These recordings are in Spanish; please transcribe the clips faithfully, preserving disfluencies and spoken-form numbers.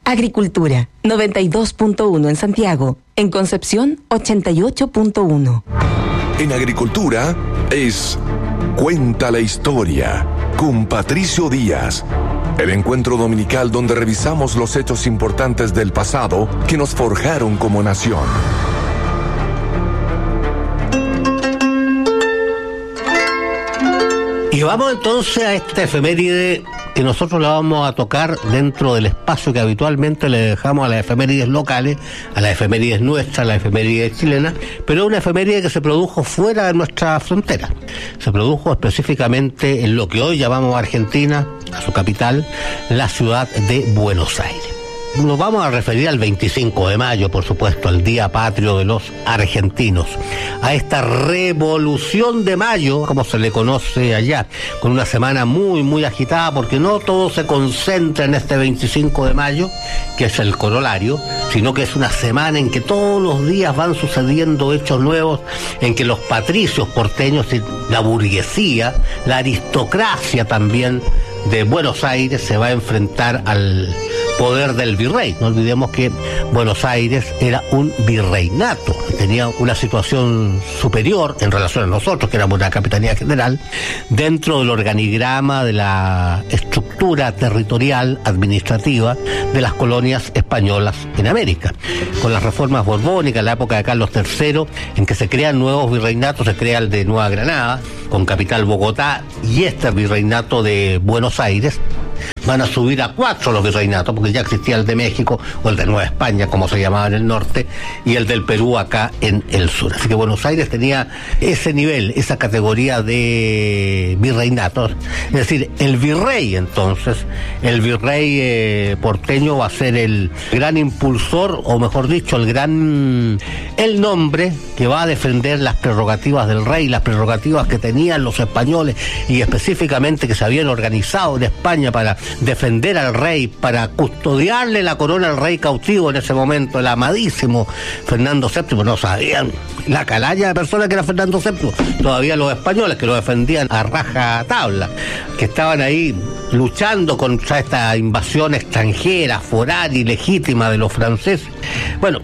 Agricultura, noventa y dos punto uno en Santiago. En Concepción, ochenta y ocho punto uno. En Agricultura es Cuenta la Historia con Patricio Díaz. El encuentro dominical donde revisamos los hechos importantes del pasado que nos forjaron como nación. Y vamos entonces a esta efeméride que nosotros la vamos a tocar dentro del espacio que habitualmente le dejamos a las efemérides locales, a las efemérides nuestras, a las efemérides chilenas, pero una efeméride que se produjo fuera de nuestra frontera. Se produjo específicamente en lo que hoy llamamos Argentina, a su capital, la ciudad de Buenos Aires. Nos vamos a referir al veinticinco de mayo, por supuesto, el Día Patrio de los Argentinos, a esta Revolución de Mayo, como se le conoce allá, con una semana muy, muy agitada, porque no todo se concentra en este veinticinco de mayo, que es el corolario, sino que es una semana en que todos los días van sucediendo hechos nuevos, en que los patricios porteños, la burguesía, la aristocracia también de Buenos Aires se va a enfrentar al poder del virrey. No olvidemos que Buenos Aires era un virreinato, tenía una situación superior en relación a nosotros, que éramos una capitanía general, dentro del organigrama de la estructura territorial administrativa de las colonias españolas en América. Con las reformas borbónicas, en la época de Carlos tercero, en que se crean nuevos virreinatos, se crea el de Nueva Granada, con capital Bogotá, y este virreinato de Buenos Aires. Van a subir a cuatro los virreinatos, porque ya existía el de México, o el de Nueva España, como se llamaba en el norte, y el del Perú acá en el sur. Así que Buenos Aires tenía ese nivel, esa categoría de virreinatos. Es decir, el virrey, entonces, el virrey eh, porteño va a ser el gran impulsor, o mejor dicho, el gran, el nombre que va a defender las prerrogativas del rey, las prerrogativas que tenían los españoles, y específicamente que se habían organizado en España para defender al rey, para custodiarle la corona al rey cautivo en ese momento, el amadísimo Fernando séptimo. No sabían la calalla de personas que era Fernando séptimo, todavía los españoles que lo defendían a raja tabla, que estaban ahí luchando contra esta invasión extranjera, foránea, ilegítima de los franceses. Bueno,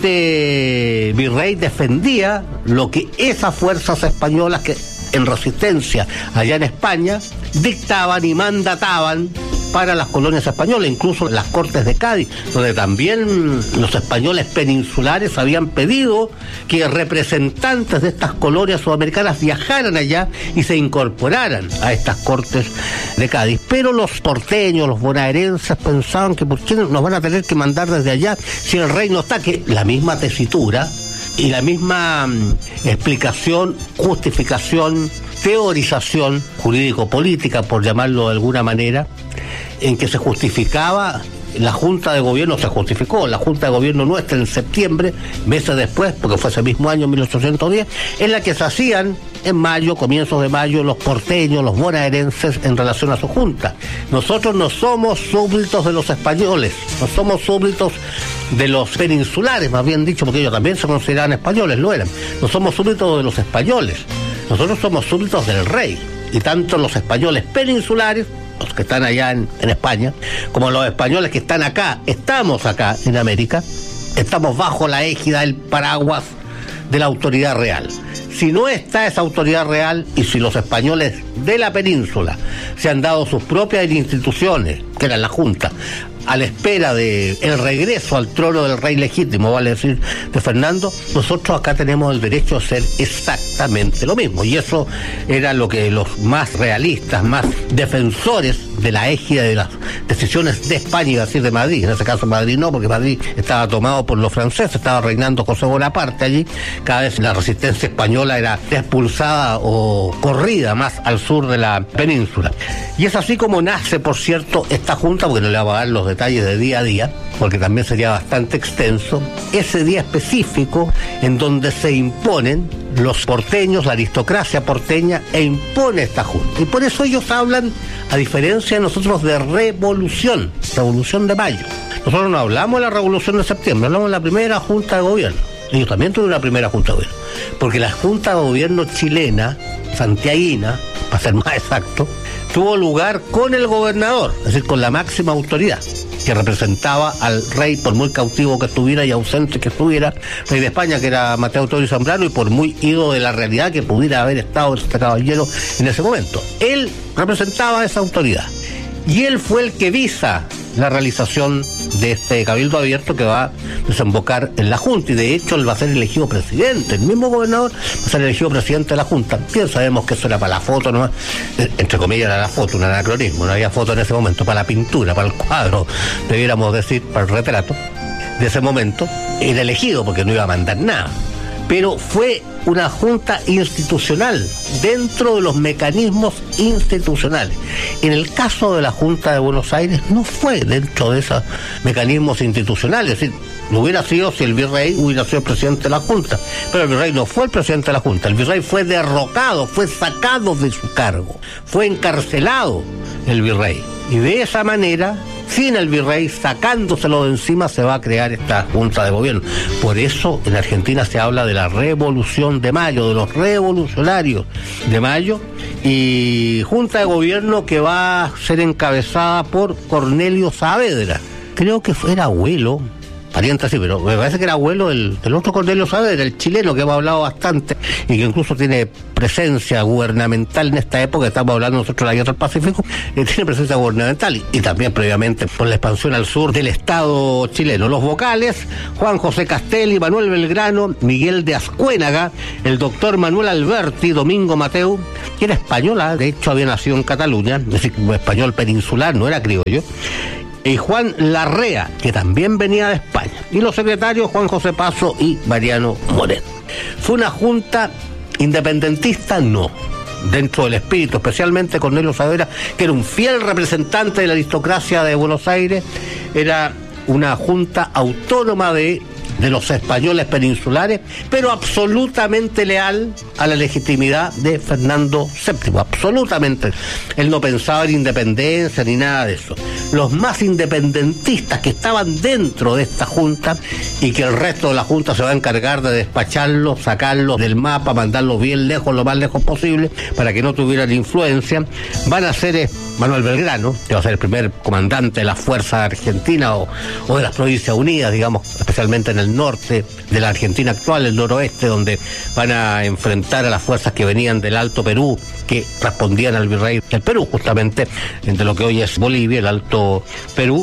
este virrey defendía lo que esas fuerzas españolas que en resistencia allá en España dictaban y mandataban para las colonias españolas, incluso las Cortes de Cádiz, donde también los españoles peninsulares habían pedido que representantes de estas colonias sudamericanas viajaran allá y se incorporaran a estas Cortes de Cádiz. Pero los porteños, los bonaerenses pensaban que ¿por qué nos van a tener que mandar desde allá si el rey no está? Que la misma tesitura y la misma um, explicación, justificación, teorización jurídico-política, por llamarlo de alguna manera, en que se justificaba la Junta de Gobierno, se justificó la Junta de Gobierno nuestra en septiembre, meses después, porque fue ese mismo año, mil ochocientos diez, en la que se hacían en mayo, comienzos de mayo, los porteños, los bonaerenses en relación a su Junta. Nosotros no somos súbditos de los españoles, no somos súbditos de los peninsulares, más bien dicho, porque ellos también se consideraban españoles, lo eran. No somos súbditos de los españoles, nosotros somos súbditos del rey. Y tanto los españoles peninsulares, los que están allá en, en España, como los españoles que están acá, estamos acá en América, estamos bajo la égida, el paraguas de la autoridad real. Si no está esa autoridad real, y si los españoles de la península se han dado sus propias instituciones, que eran la Junta, a la espera de el regreso al trono del rey legítimo, vale decir, de Fernando, nosotros acá tenemos el derecho a hacer exactamente lo mismo. Y eso era lo que los más realistas, más defensores de la égida de las decisiones de España, iba a decir de Madrid, en ese caso Madrid no, porque Madrid estaba tomado por los franceses, estaba reinando José Bonaparte allí, cada vez la resistencia española era expulsada o corrida más al sur de la península. Y es así como nace, por cierto, esta junta, porque no le vamos a dar los detalles de día a día, porque también sería bastante extenso, ese día específico en donde se imponen los porteños, la aristocracia porteña, e impone esta junta. Y por eso ellos hablan, a diferencia de nosotros, de revolución, revolución de mayo. Nosotros no hablamos de la revolución de septiembre, hablamos de la primera junta de gobierno. Ellos también tuvieron una primera junta de gobierno, porque la junta de gobierno chilena, santiaguina, para ser más exacto, tuvo lugar con el gobernador, es decir, con la máxima autoridad. que representaba al rey, por muy cautivo que estuviera y ausente que estuviera, rey de España, que era Mateo Antonio Zambrano, y por muy ido de la realidad que pudiera haber estado este caballero en ese momento. Él representaba a esa autoridad. Y él fue el que visa la realización de este cabildo abierto que va a desembocar en la Junta, y de hecho él va a ser elegido presidente, el mismo gobernador va a ser elegido presidente de la Junta. Bien sabemos que eso era para la foto nomás, entre comillas era la foto, un anacronismo, no había foto en ese momento, para la pintura, para el cuadro, debiéramos decir, para el retrato de ese momento. Era elegido porque no iba a mandar nada, pero fue una junta institucional dentro de los mecanismos institucionales. En el caso de la Junta de Buenos Aires no fue dentro de esos mecanismos institucionales, es decir, no hubiera sido si el virrey hubiera sido el presidente de la Junta, pero el virrey no fue el presidente de la Junta, el virrey fue derrocado, fue sacado de su cargo, fue encarcelado el virrey, y de esa manera, sin el virrey sacándoselo de encima, se va a crear esta Junta de Gobierno. Por eso en Argentina se habla de la Revolución de Mayo, de los revolucionarios de Mayo, y Junta de Gobierno que va a ser encabezada por Cornelio Saavedra. Creo que era abuelo, pariente así, pero me parece que era abuelo del, del otro Cornelio Saavedra, el chileno, que hemos hablado bastante y que incluso tiene presencia gubernamental en esta época. Estamos hablando nosotros de la guerra del Pacífico, eh, tiene presencia gubernamental y, y también previamente por la expansión al sur del Estado chileno. Los vocales: Juan José Castelli, Manuel Belgrano, Miguel de Ascuénaga, el doctor Manuel Alberti, Domingo Mateu, que era española, de hecho había nacido en Cataluña, es decir, español peninsular, no era criollo, y Juan Larrea, que también venía de España, y los secretarios Juan José Paso y Mariano Moreno. ¿Fue una junta independentista? No. Dentro del espíritu, especialmente Cornelio Saavedra, que era un fiel representante de la aristocracia de Buenos Aires, era una junta autónoma de de los españoles peninsulares, pero absolutamente leal a la legitimidad de Fernando séptimo, absolutamente. Él no pensaba en independencia ni nada de eso. Los más independentistas que estaban dentro de esta junta, y que el resto de la junta se va a encargar de despacharlos, sacarlos del mapa, mandarlos bien lejos, lo más lejos posible, para que no tuvieran influencia, van a ser Manuel Belgrano, que va a ser el primer comandante de la Fuerza Argentina o, o de las Provincias Unidas, digamos, especialmente en el norte de la Argentina actual, el noroeste, donde van a enfrentar a las fuerzas que venían del Alto Perú, que respondían al virrey del Perú, justamente entre lo que hoy es Bolivia, el Alto Perú.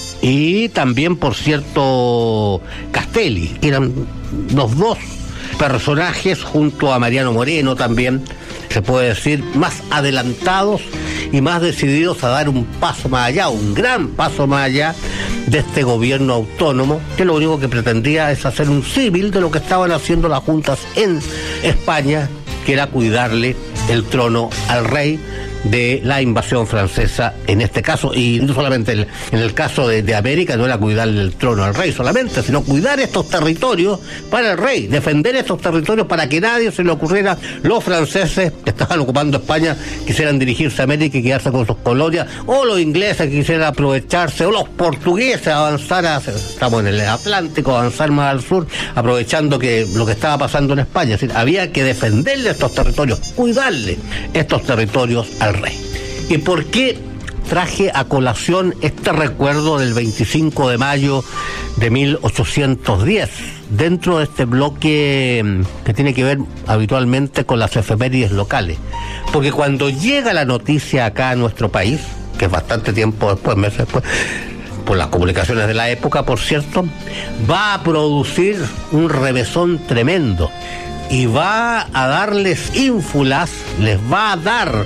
Y también, por cierto, Castelli, que eran los dos personajes, junto a Mariano Moreno también, se puede decir, más adelantados y más decididos a dar un paso más allá, un gran paso más allá de este gobierno autónomo, que lo único que pretendía es hacer un símil de lo que estaban haciendo las juntas en España, que era cuidarle el trono al rey de la invasión francesa en este caso, y no solamente en el caso de, de América, no era cuidarle el trono al rey solamente, sino cuidar estos territorios para el rey, defender estos territorios para que nadie se le ocurriera, los franceses que estaban ocupando España quisieran dirigirse a América y quedarse con sus colonias, o los ingleses que quisieran aprovecharse, o los portugueses avanzar a, estamos en el Atlántico, avanzar más al sur, aprovechando que lo que estaba pasando en España. Es decir, había que defenderle estos territorios, cuidarle estos territorios al rey. ¿Y por qué traje a colación este recuerdo del veinticinco de mayo de mil ochocientos diez dentro de este bloque que tiene que ver habitualmente con las efemérides locales? Porque cuando llega la noticia acá a nuestro país, que es bastante tiempo después, meses después, por las comunicaciones de la época, por cierto, va a producir un revesón tremendo y va a darles ínfulas, les va a dar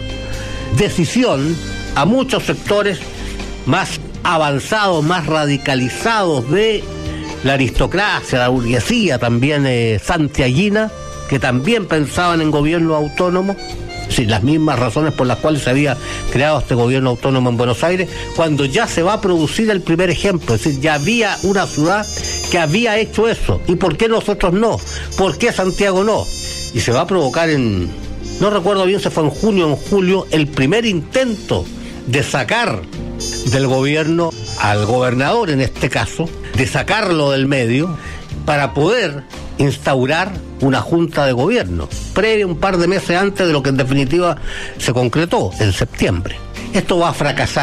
decisión a muchos sectores más avanzados, más radicalizados de la aristocracia, la burguesía también eh, santiaguina, que también pensaban en gobierno autónomo, sí, las mismas razones por las cuales se había creado este gobierno autónomo en Buenos Aires, cuando ya se va a producir el primer ejemplo. Es decir, ya había una ciudad que había hecho eso, ¿y por qué nosotros no? ¿Por qué Santiago no? Y se va a provocar en, no recuerdo bien si fue en junio o en julio, el primer intento de sacar del gobierno al gobernador, en este caso, de sacarlo del medio para poder instaurar una junta de gobierno, previa un par de meses antes de lo que en definitiva se concretó en septiembre. Esto va a fracasar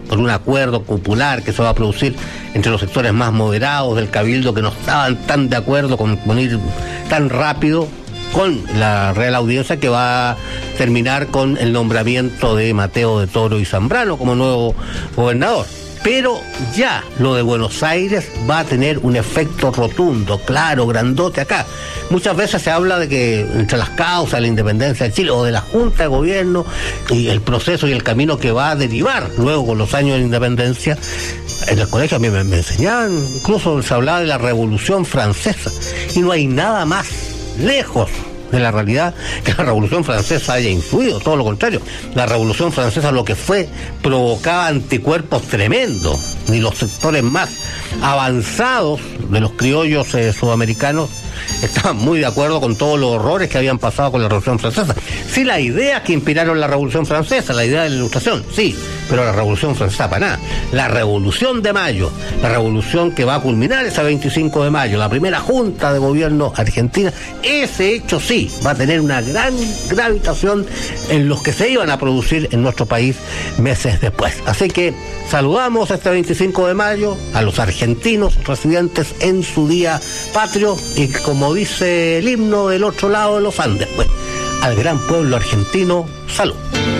por un acuerdo popular que se va a producir entre los sectores más moderados del Cabildo, que no estaban tan de acuerdo con, con ir tan rápido con la Real Audiencia, que va a terminar con el nombramiento de Mateo de Toro y Zambrano como nuevo gobernador. Pero ya lo de Buenos Aires va a tener un efecto rotundo, claro, grandote acá. Muchas veces se habla de que entre las causas de la independencia de Chile o de la Junta de Gobierno y el proceso y el camino que va a derivar luego con los años de la independencia, en el colegio a mí me, me enseñaban, incluso se hablaba de la Revolución Francesa, y no hay nada más lejos de la realidad que la Revolución Francesa haya influido, todo lo contrario. La Revolución Francesa lo que fue provocaba anticuerpos tremendos, ni los sectores más avanzados de los criollos eh, sudamericanos estaban muy de acuerdo con todos los horrores que habían pasado con la Revolución Francesa. Sí, las ideas que inspiraron la Revolución Francesa, la idea de la Ilustración, sí, pero la Revolución Francesa para nada. La Revolución de Mayo, la revolución que va a culminar ese veinticinco de mayo, la primera Junta de Gobierno argentina, ese hecho sí va a tener una gran gravitación en los que se iban a producir en nuestro país meses después. Así que saludamos este veinticinco de mayo a los argentinos residentes en su día patrio y, como dice el himno del otro lado de los Andes, pues, al gran pueblo argentino, salud.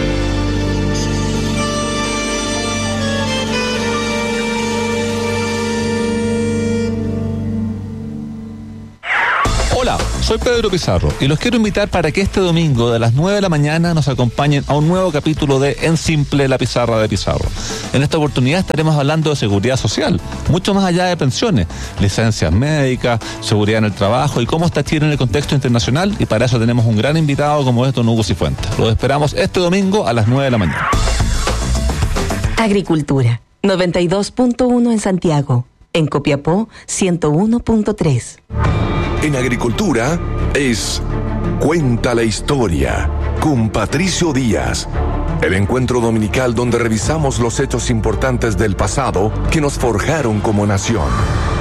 Hola, soy Pedro Pizarro y los quiero invitar para que este domingo de las nueve de la mañana nos acompañen a un nuevo capítulo de En Simple, la pizarra de Pizarro. En esta oportunidad estaremos hablando de seguridad social, mucho más allá de pensiones, licencias médicas, seguridad en el trabajo y cómo está Chile en el contexto internacional, y para eso tenemos un gran invitado como es don Hugo Cifuentes. Lo esperamos este domingo a las nueve de la mañana. Agricultura, noventa y dos punto uno en Santiago, en Copiapó, ciento uno punto tres. En Agricultura es Cuenta la Historia con Patricio Díaz, el encuentro dominical donde revisamos los hechos importantes del pasado que nos forjaron como nación.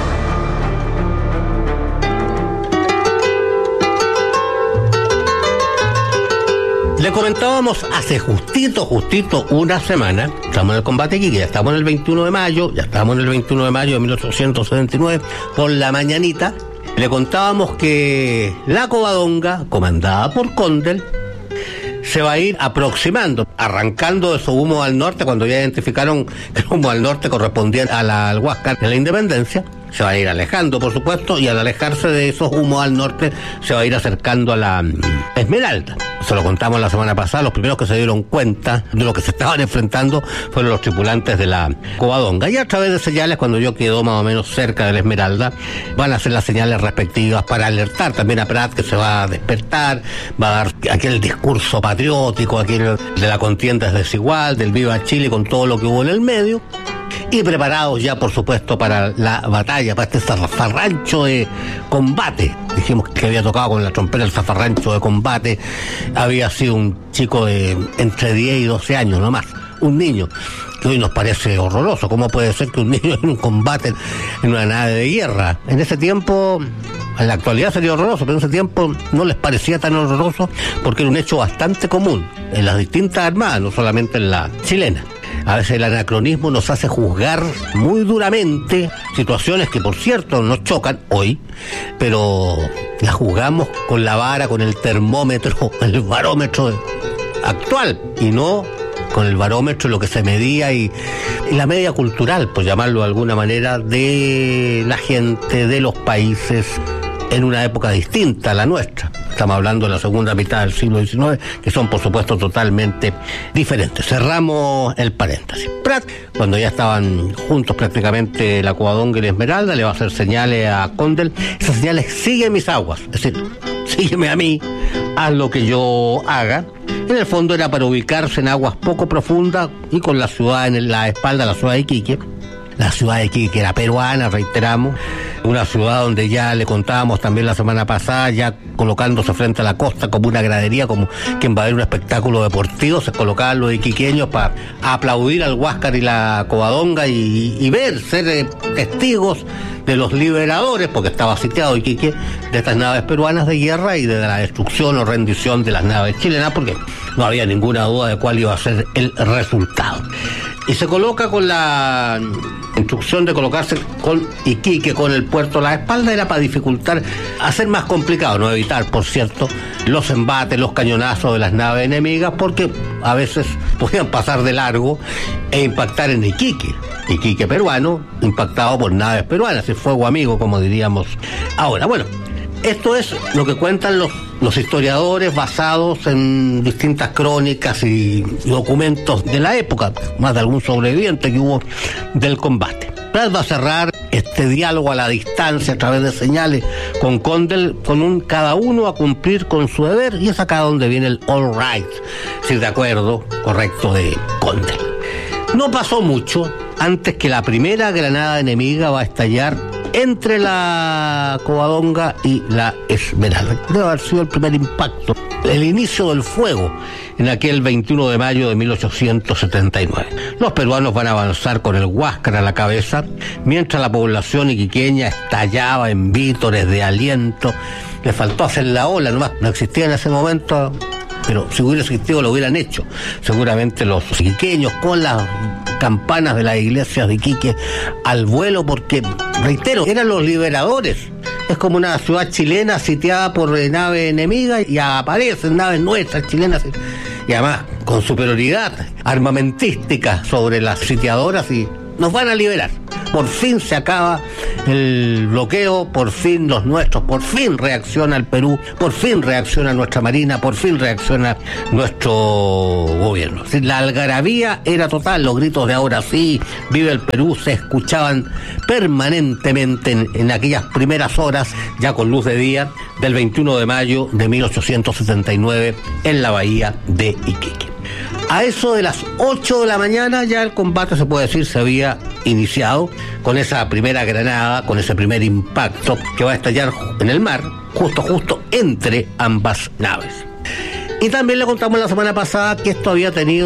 Le comentábamos hace justito, justito una semana, estamos en el combate aquí, ya estamos en el veintiuno de mayo, ya estamos en el veintiuno de mayo de mil ochocientos setenta y nueve, por la mañanita. Le contábamos que la Covadonga, comandada por Condel, se va a ir aproximando, arrancando de su humo al norte, cuando ya identificaron que el humo al norte correspondía a la, al Huáscar de la Independencia. Se va a ir alejando, por supuesto, y al alejarse de esos humos al norte, se va a ir acercando a la Esmeralda. Se lo contamos la semana pasada, los primeros que se dieron cuenta de lo que se estaban enfrentando fueron los tripulantes de la Covadonga. Y a través de señales, cuando yo quedo más o menos cerca de la Esmeralda, van a hacer las señales respectivas para alertar también a Prat, que se va a despertar, va a dar aquel discurso patriótico, aquel de la contienda es desigual, del Viva Chile, con todo lo que hubo en el medio. Y preparados ya, por supuesto, para la batalla, para este zafarrancho de combate. Dijimos que había tocado con la trompeta el zafarrancho de combate. Había sido un chico de entre diez y doce años, no más. Un niño, que hoy nos parece horroroso. ¿Cómo puede ser que un niño en un combate en una nave de guerra? En ese tiempo, en la actualidad sería horroroso, pero en ese tiempo no les parecía tan horroroso porque era un hecho bastante común en las distintas armadas, no solamente en la chilena. A veces el anacronismo nos hace juzgar muy duramente situaciones que, por cierto, nos chocan hoy, pero las juzgamos con la vara, con el termómetro, el barómetro actual, y no con el barómetro, lo que se medía y, y la media cultural, por llamarlo de alguna manera, de la gente, de los países en una época distinta a la nuestra. Estamos hablando de la segunda mitad del siglo diecinueve, que son, por supuesto, totalmente diferentes. Cerramos el paréntesis. Prat, cuando ya estaban juntos prácticamente la Covadonga y la Esmeralda, le va a hacer señales a Condel. Esas señales: sigue mis aguas, es decir, sígueme a mí, haz lo que yo haga. En el fondo era para ubicarse en aguas poco profundas y con la ciudad en la espalda, la ciudad de Iquique. La ciudad de Iquique, que era peruana, reiteramos, una ciudad donde ya le contábamos también la semana pasada, ya colocándose frente a la costa como una gradería, como quien va a ver un espectáculo deportivo, se colocaban los iquiqueños para aplaudir al Huáscar y la Covadonga y, y ver, ser eh, testigos de los liberadores, porque estaba sitiado Iquique, de estas naves peruanas de guerra y de la destrucción o rendición de las naves chilenas, porque no había ninguna duda de cuál iba a ser el resultado. y se coloca con la instrucción de colocarse con Iquique, con el puerto a la espalda, era para dificultar, hacer más complicado, no evitar, por cierto, los embates, los cañonazos de las naves enemigas, porque a veces podían pasar de largo e impactar en Iquique. Iquique peruano, impactado por naves peruanas, el fuego amigo, como diríamos ahora. Bueno, esto es lo que cuentan los, los historiadores basados en distintas crónicas y, y documentos de la época, más de algún sobreviviente que hubo del combate. Prat va a cerrar este diálogo a la distancia a través de señales con Condell, con un cada uno a cumplir con su deber, y es acá donde viene el all right, si de acuerdo, correcto, de Condell. No pasó mucho antes que la primera granada enemiga va a estallar entre la Covadonga y la Esmeralda. Debe haber sido el primer impacto, el inicio del fuego en aquel veintiuno de mayo de mil ochocientos setenta y nueve. Los peruanos van a avanzar con el Huáscar a la cabeza, mientras la población iquiqueña estallaba en vítores de aliento. Le faltó hacer la ola, nomás no existía en ese momento, pero si hubiera existido lo hubieran hecho. Seguramente los iquiqueños con las campanas de las iglesias de Iquique al vuelo, porque, reitero, eran los liberadores. Es como una ciudad chilena sitiada por naves enemigas y aparecen naves nuestras chilenas, y además con superioridad armamentística sobre las sitiadoras, y nos van a liberar. Por fin se acaba el bloqueo, por fin los nuestros, por fin reacciona el Perú, por fin reacciona nuestra Marina, por fin reacciona nuestro gobierno. La algarabía era total, los gritos de ahora sí, vive el Perú, se escuchaban permanentemente en, en aquellas primeras horas, ya con luz de día, del veintiuno de mayo de mil ochocientos setenta y nueve en la bahía de Iquique. A eso de las ocho de la mañana ya el combate, se puede decir, se había iniciado con esa primera granada, con ese primer impacto que va a estallar en el mar, justo, justo entre ambas naves. Y también le contamos la semana pasada que esto había tenido